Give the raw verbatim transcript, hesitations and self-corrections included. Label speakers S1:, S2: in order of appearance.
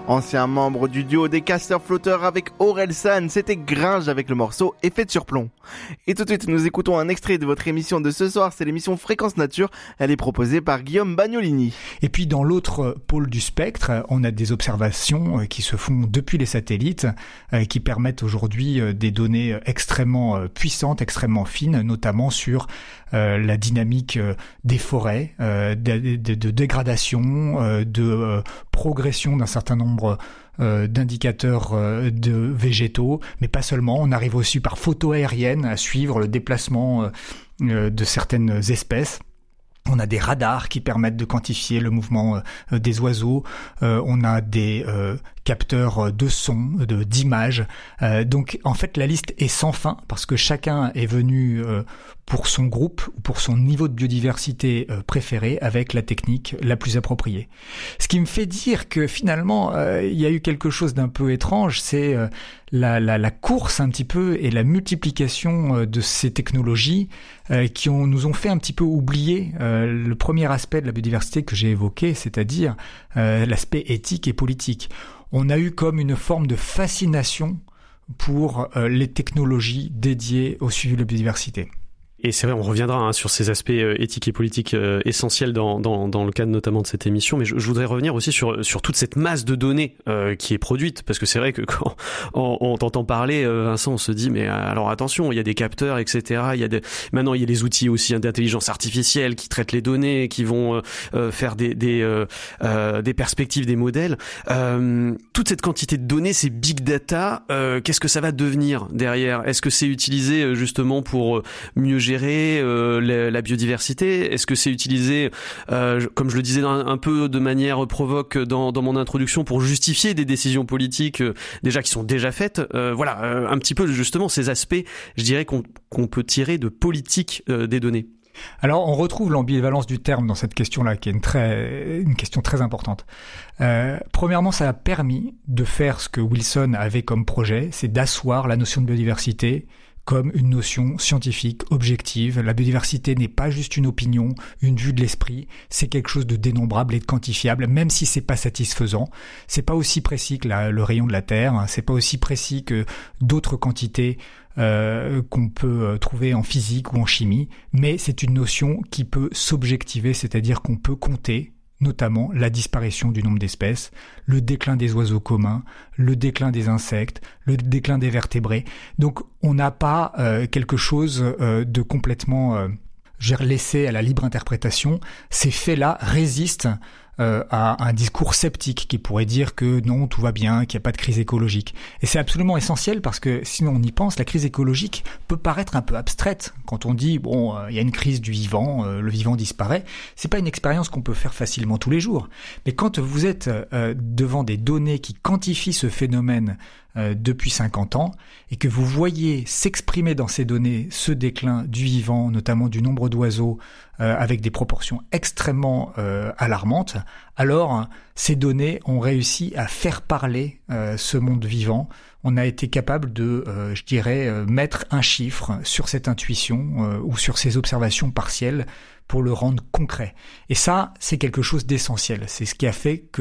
S1: Ancien membre du duo des casteurs-flotteurs avec Orelsan, c'était Gringe avec le morceau Effet de surplomb. Et tout de suite, nous écoutons un extrait de votre émission de ce soir, c'est l'émission Fréquence Nature. Elle est proposée par Guillaume Bagnolini.
S2: Et puis dans l'autre pôle du spectre, on a des observations qui se font depuis les satellites, qui permettent aujourd'hui des données extrêmement puissantes, extrêmement fines, notamment sur euh, la dynamique des forêts, euh, de, de, de dégradation, euh, de euh, progression d'un certain nombre Euh, d'indicateurs euh, de végétaux, mais pas seulement. On arrive aussi par photo aérienne à suivre le déplacement euh, euh, de certaines espèces. On a des radars qui permettent de quantifier le mouvement euh, des oiseaux. Euh, on a des euh, capteurs de son, de, d'images. Euh, donc, en fait, la liste est sans fin parce que chacun est venu euh, pour son groupe ou pour son niveau de biodiversité euh, préféré avec la technique la plus appropriée. Ce qui me fait dire que finalement, euh, il y a eu quelque chose d'un peu étrange, c'est euh, la, la, la course un petit peu et la multiplication euh, de ces technologies euh, qui ont, nous ont fait un petit peu oublier euh, le premier aspect de la biodiversité que j'ai évoqué, c'est-à-dire euh, l'aspect éthique et politique. On a eu comme une forme de fascination pour euh, les technologies dédiées au suivi de la biodiversité.
S3: Et c'est vrai, on reviendra hein, sur ces aspects euh, éthiques et politiques euh, essentiels dans, dans, dans le cadre notamment de cette émission, mais je, je voudrais revenir aussi sur, sur toute cette masse de données euh, qui est produite, parce que c'est vrai que quand on, on t'entend parler, euh, Vincent, on se dit, mais alors attention, il y a des capteurs, et cetera. Il y a des... Maintenant, il y a les outils aussi d'intelligence artificielle qui traitent les données, qui vont euh, faire des, des, euh, euh, des perspectives, des modèles. Euh, toute cette quantité de données, ces big data, euh, qu'est-ce que ça va devenir derrière ? Est-ce que c'est utilisé justement pour mieux gérer Euh, la, la biodiversité ? Est-ce que c'est utilisé, euh, comme je le disais un, un peu de manière provoque dans, dans mon introduction, pour justifier des décisions politiques euh, déjà qui sont déjà faites ? euh, Voilà, euh, un petit peu justement ces aspects, je dirais, qu'on, qu'on peut tirer de politique euh, des données.
S2: Alors, on retrouve l'ambivalence du terme dans cette question-là, qui est une, très, une question très importante. Euh, premièrement, ça a permis de faire ce que Wilson avait comme projet, c'est d'asseoir la notion de biodiversité comme une notion scientifique, objective. La biodiversité n'est pas juste une opinion, une vue de l'esprit, c'est quelque chose de dénombrable et de quantifiable, même si c'est pas satisfaisant. C'est pas aussi précis que la, le rayon de la Terre, hein, c'est pas aussi précis que d'autres quantités euh, qu'on peut trouver en physique ou en chimie, mais c'est une notion qui peut s'objectiver, c'est-à-dire qu'on peut compter notamment la disparition du nombre d'espèces, le déclin des oiseaux communs, le déclin des insectes, le déclin des vertébrés. Donc on n'a pas euh, quelque chose euh, de complètement euh, laissé à la libre interprétation. Ces faits-là résistent Euh, à un discours sceptique qui pourrait dire que non, tout va bien, qu'il n'y a pas de crise écologique. Et c'est absolument essentiel parce que sinon on y pense, la crise écologique peut paraître un peu abstraite. Quand on dit, bon, il euh, y a une crise du vivant, euh, le vivant disparaît, c'est pas une expérience qu'on peut faire facilement tous les jours. Mais quand vous êtes euh, devant des données qui quantifient ce phénomène euh, depuis cinquante ans et que vous voyez s'exprimer dans ces données ce déclin du vivant, notamment du nombre d'oiseaux, euh, avec des proportions extrêmement euh, alarmantes, alors ces données ont réussi à faire parler euh, ce monde vivant. On a été capable de, euh, je dirais, euh, mettre un chiffre sur cette intuition euh, ou sur ces observations partielles pour le rendre concret. Et ça, c'est quelque chose d'essentiel. C'est ce qui a fait que